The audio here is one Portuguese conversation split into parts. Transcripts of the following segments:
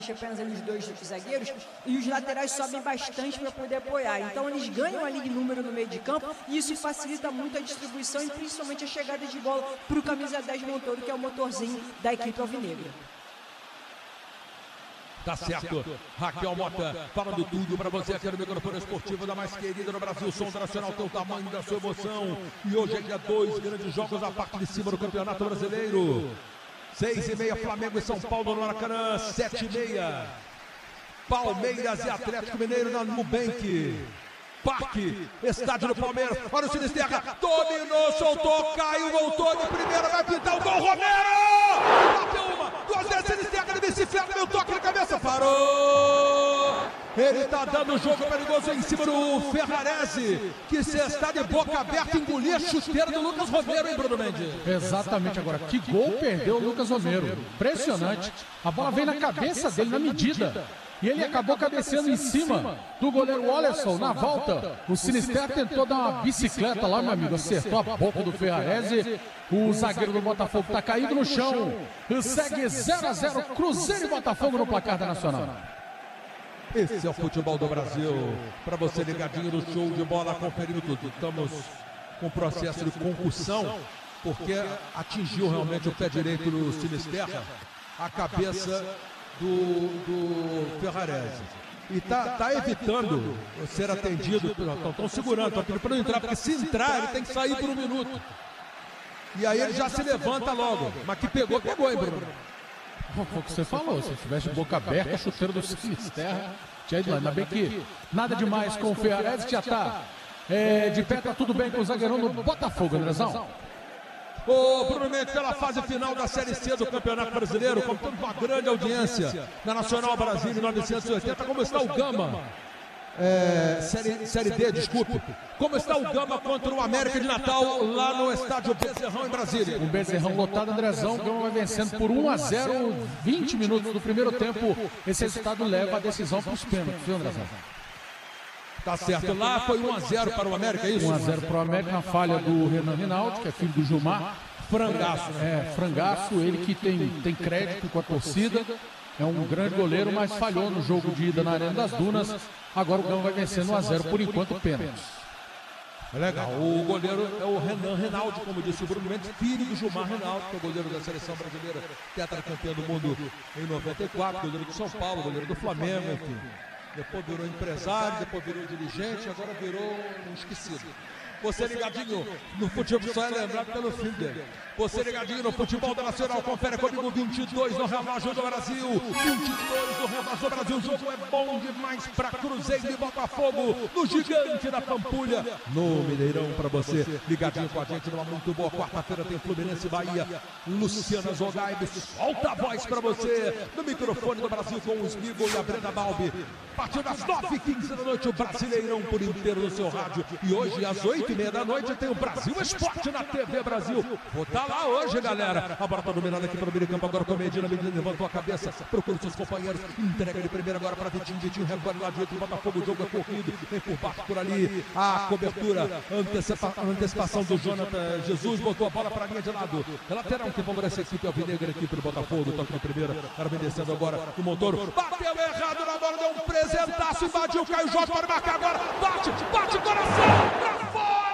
apenas ali os dois zagueiros, e os laterais sobem bastante para poder apoiar. Então eles ganham ali de número no meio de campo, e isso facilita muito a distribuição e principalmente a chegada de bola para o camisa 10 Montoro, que é o motorzinho da equipe alvinegra. Tá certo, Raquel Mota falando tudo para você aqui no microfone esportivo da mais querida no Brasil, som nacional, tem o tamanho da sua emoção. E hoje é dia 2 grandes jogos a parte de cima do Campeonato Brasileiro. 6h30 Flamengo e São Paulo no Maracanã, 7h30 Palmeiras e Atlético Mineiro na Nubank Parque, estádio do Palmeiras. Olha o Sinisterra, dominou, soltou, caiu, voltou de primeira, vai pintar o gol, Romero! Bateu uma, duas vezes, Sinisterra de bicicleta, deu toque na cabeça, parou! Ele tá dando um jogo perigoso em cima do Ferrarese, que se está de boca aberta, engolir a chuteira do Lucas Romero, hein, Bruno Mendes? Exatamente, agora, que gol perdeu o Lucas Romero, impressionante, a bola veio na cabeça dele, na medida. E ele acabou cabeceando em cima do goleiro Wallerson na volta. O Sinisterra tentou dar uma bicicleta lá, meu amigo. Acertou a boca do Ferrarese. O zagueiro do Botafogo está caído no chão. Segue 0x0 Cruzeiro e Botafogo no placar da Nacional. Esse é o futebol do Brasil. Para você ligadinho no show de bola, conferindo tudo. Estamos com processo de concussão, porque atingiu realmente o pé direito do Sinisterra, a cabeça do Ferrarese. E tá evitando ser atendido. Estão segurando, estão pedindo para não entrar, porque se entrar, ele tem que sair por um minuto. E aí ele já se levanta logo. Mas que pegou, hein, Bruno? Foi o que você falou, se tivesse de boca aberta, chuteiro do Sinisterra tinha ido lá. Ainda bem que nada demais com o Ferrarese, que já tá de pé, tá tudo bem com o zagueirão do Botafogo, Andrezão. Ô, Bruno Mendes, pela fase final da Série C do Campeonato Brasileiro, contando com uma grande audiência na Nacional Brasil em 1980, como está o Gama? Série D, desculpe. Como está o Gama contra o América de Natal lá no estádio Bezerrão em Brasília? O Bezerrão lotado, Andrezão. O Gama vai vencendo por 1x0, 20 minutos do primeiro tempo. Esse resultado leva a decisão para os pênaltis, viu, Andrezão? Tá certo, lá foi 1x0 para o América, é isso? 1x0 para o América na falha do Renan Rinaldi, que é filho do Gilmar. Frangaço, né? Frangaço, ele que tem crédito com a torcida. É um grande goleiro, mas falhou no jogo de ida na Arena das Dunas. Agora o Gama vai vencendo 1x0, por enquanto, pênaltis. Legal, o goleiro é o Renan Rinaldi, como disse o Bruno Mendes, filho do Gilmar Rinaldi, que é o goleiro da seleção brasileira, tetracampeão do mundo em 94, goleiro do São Paulo, goleiro do Flamengo, enfim. Depois virou empresário, depois virou dirigente, agora virou um esquecido. Você ligadinho no futebol, só é lembrado pelo filho dele. Você ligadinho no futebol da Nacional, confere comigo 22 no relógio do Brasil. 22 no relógio do Brasil, o jogo é bom demais para Cruzeiro e Botafogo, no Gigante da Pampulha, no Mineirão, para você ligadinho com a gente numa muito boa quarta-feira. Tem Fluminense e Bahia, Luciana Zogaib, solta a voz para você no microfone do Brasil com o Smigo e a Brenda Balbi. A partir das 9h15 da noite, o Brasileirão por inteiro no seu rádio. E hoje às 8h30 da noite tem o Brasil Esporte na TV Brasil. Vou estar lá hoje, galera. A bola tá dominada aqui pelo meio campo, agora com a Medina. Medina levantou a cabeça, procura os seus companheiros, entrega de primeira agora para Vitinho. Vitinho recolhe lá direito do Botafogo, o jogo é corrido, vem por baixo por ali, a cobertura, antecipação do Jonathan Jesus, botou a bola para a linha de lado. É lateral que favorece a equipe alvinegra, a equipe do Botafogo, toque na primeira, era obedecendo agora o Montoro, bateu errado na bola, deu um presentaço, invadiu, Caio Jorge para marcar agora, bate, coração, pra fora!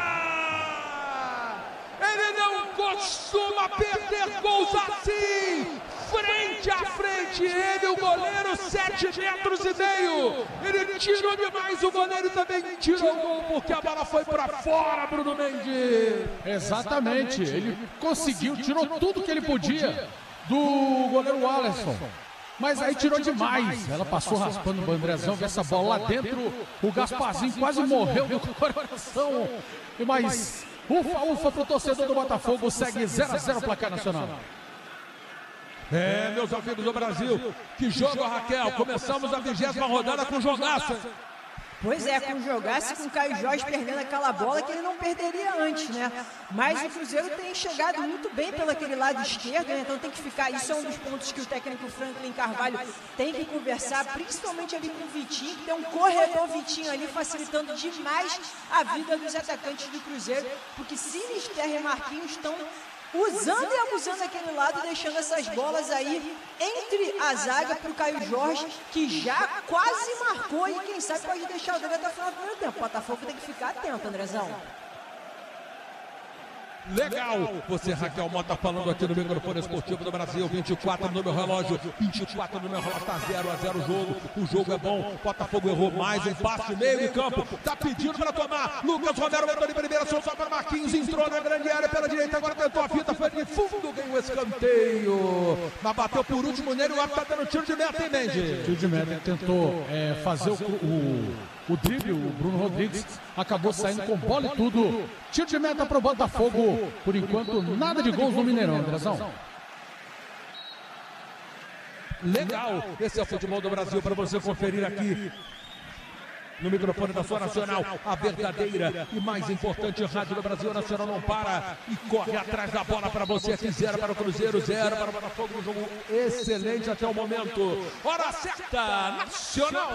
Ele não costuma perder gols assim, frente a frente, ele, o goleiro, 7,5 metros. Ele tirou demais, o goleiro também tirou o gol, porque a bola foi pra fora, Bruno Mendes. Exatamente, ele conseguiu, tirou tudo que ele podia do goleiro Wallerson. Mas aí tirou demais. Ela passou raspando o Andrezão, vê essa bola lá dentro. O Gasparzinho quase morreu no coração. Mas ufa pro torcedor do Botafogo, segue 0x0 placar nacional. Meus amigos do Brasil, que jogo, Raquel. Começamos a 20ª rodada com jogaço. Pois é, com jogasse com o Caio Jorge perdendo aquela bola que ele não perderia antes, né? Mas o Cruzeiro tem chegado muito bem pelo aquele lado esquerdo, né? Então tem que ficar, isso é um dos pontos que o técnico Franklin Carvalho tem que conversar, principalmente ali com o Vitinho, que tem um corredor Vitinho ali facilitando demais a vida dos atacantes do Cruzeiro, porque Sinisterra e Marquinhos estão usando e abusando aquele lado, deixando essas bolas aí entre a zaga para o Caio Jorge, que já quase marcou e quem sabe pode deixar o dele até o final do primeiro tempo. O Botafogo tem que ficar atento, Andrezão. Legal, você Raquel Mota falando aqui no microfone esportivo do Brasil, 24 no meu relógio, 24 no meu relógio, tá 0-0 o jogo é bom, Botafogo errou mais um passe meio de campo, tá pedindo para tomar, Lucas Romero botou de primeira, soltou para Marquinhos, entrou na grande área pela direita, agora tentou a fita, foi de fundo, ganhou o escanteio, mas bateu por último nele, o árbitro tá dando tiro de meta, hein, Mendes? Tiro de meta, tentou fazer o drible, o Bruno Rodrigues acabou saindo com bola e tudo. Tiro de meta para o Botafogo. Por enquanto, nada de gols no Mineirão, Andrezão. Legal, esse é o futebol do Brasil para você conferir aqui no microfone da sua Nacional, a verdadeira e mais importante rádio do Brasil. Nacional não para e corre atrás da bola para você aqui, 0 para o Cruzeiro, 0 para o Botafogo, um jogo excelente até o momento. Hora certa, Nacional!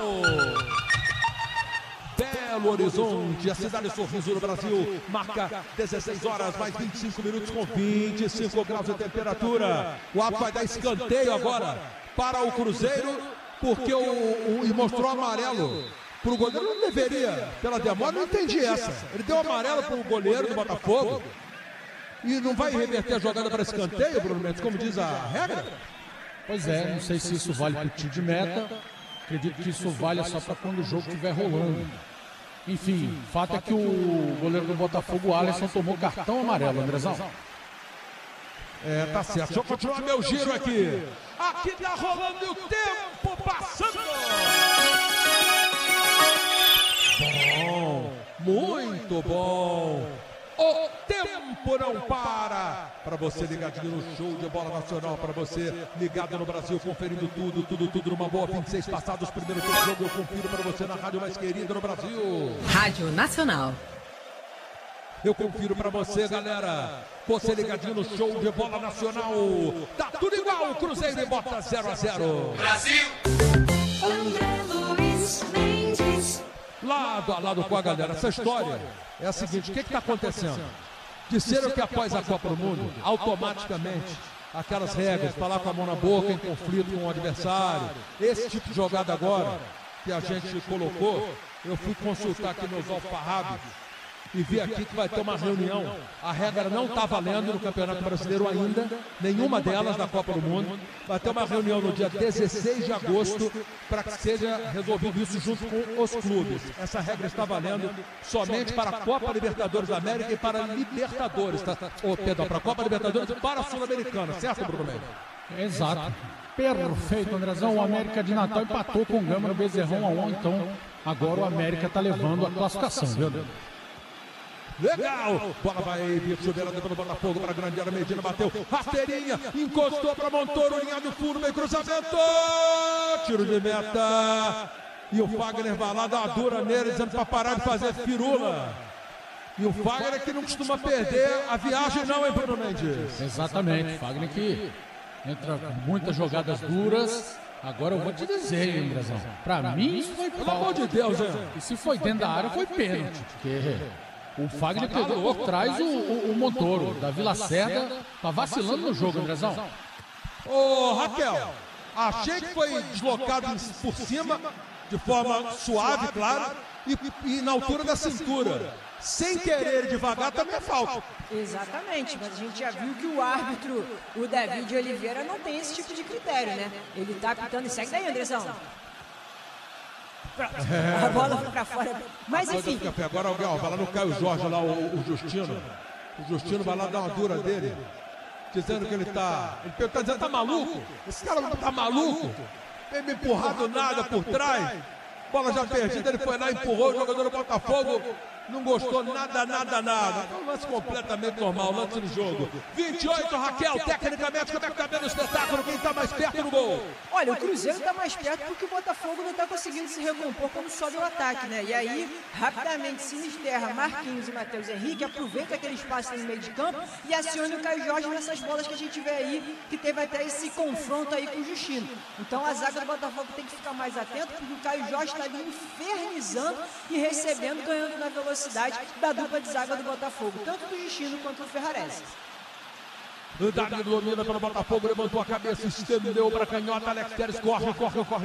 Belo Horizonte, a cidade sorriso do Brasil, marca 16 horas, mais 25 minutos com 25 graus de temperatura. O árbitro vai dar escanteio agora para o Cruzeiro, porque e mostrou amarelo para o goleiro, não deveria, pela demora, não entendi essa. Ele deu amarelo para o goleiro do Botafogo e não vai reverter a jogada para escanteio, Bruno Mendes, como diz a regra? Pois é, não sei se isso vale para o tiro de meta. Acredito que isso vale só para quando o jogo estiver rolando. Enfim, fato é que o goleiro do Botafogo, o Alisson, tomou cartão amarelo, Andrezão. Tá certo. Deixa eu continuar meu giro aqui. Aqui tá rolando e o tempo passando. Bom, muito bom. O tempo não para. Para você ligadinho no show de bola nacional, para você ligado no Brasil, conferindo tudo numa boa. 26 passados, primeiro tempo do jogo, eu confiro para você na rádio mais querida no Brasil. Rádio Nacional. Eu confiro para você, galera. Você ligadinho no show de bola nacional. Tá tudo igual, Cruzeiro e bota 0-0. Brasil! André Luiz Mendes. Lado a lado com a galera. Essa história é a seguinte: o que está acontecendo? Disseram que após a Copa do Mundo, automaticamente, aquelas regras, falar com a mão na boca, em conflito com o adversário, esse tipo de jogada agora que a gente colocou, eu fui consultar aqui meus alfarrábios e vi aqui que vai ter uma reunião. A regra não está valendo no Campeonato Brasileiro ainda, nenhuma delas na Copa do Mundo. Vai ter uma reunião no dia 16 de agosto para que seja resolvido isso junto com os clubes. Essa regra está valendo somente para a Copa Libertadores da América e para a Libertadores, perdão, para a Copa Libertadores e para a Sul-Americana, certo, Bruno Mendes? Exato. Perfeito, Andrezão. O América de Natal empatou com o Gama no Bezerrão a 1, então agora o América está levando a classificação, viu? Legal, bola vai vir chuveirando pelo Botafogo para a grande área, Medina bateu, rasteirinha, encostou para Montoro, linha do fundo, meio cruzamento, tiro de meta, e o Fagner vai lá dar uma dura nele, dizendo para parar de fazer firula. E o Fagner que não costuma perder a viagem não, hein, Bruno Mendes? Exatamente, Fagner que entra muitas jogadas duras. Agora eu vou te dizer, hein, Andrezão, para mim isso foi pelo amor de Deus, hein? E se foi dentro da área foi pênalti, porque o Fagner pegou por trás o Montoro, Davi Lacerda, tá vacilando no jogo, Andrezão. Ô, Raquel, achei que foi deslocado por cima, de forma suave, claro, e na altura da cintura. Sem querer devagar também é falta. Exatamente, mas a gente já viu que o árbitro, o David Oliveira, não tem esse tipo de critério, né? Ele tá apitando e segue daí, Andrezão. A bola foi pra fora. Mas enfim. Agora alguém, vai lá no Caio Jorge, lá o Justino. O Justino vai lá dar uma dura dele, dizendo que ele tá. Ele tá dizendo, tá maluco? Esse cara não tá maluco? Tem me empurrado nada por trás. Bola já perdida, ele foi lá, empurrou o jogador do Botafogo. Não gostou nada. É um lance completamente normal, lance do jogo. 28, Raquel, tecnicamente, como é que tá vendo o espetáculo? Quem tá mais perto do gol? Olha, o Cruzeiro tá mais perto porque o Botafogo não tá conseguindo se recompor quando sobe o ataque, né? E aí, rapidamente, Sinisterra, Marquinhos e Matheus Henrique aproveita aquele espaço no meio de campo e aciona o Caio Jorge nessas bolas que a gente vê aí, que teve até esse confronto aí com o Justino. Então a zaga do Botafogo tem que ficar mais atento, porque o Caio Jorge tá ali infernizando e recebendo, ganhando na velocidade da dupla de zaga do Botafogo, tanto do Justino quanto do Ferrarese. Danilo domina pelo Botafogo, levantou a cabeça, estendeu para canhota, Alex Telles corre.